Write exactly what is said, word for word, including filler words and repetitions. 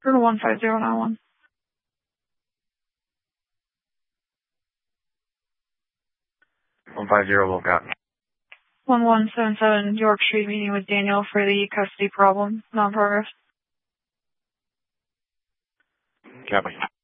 Colonel one five zero nine one. one five zero, will got. one one seven seven York Street, meeting with Daniel for the custody problem, non-progress. Copy.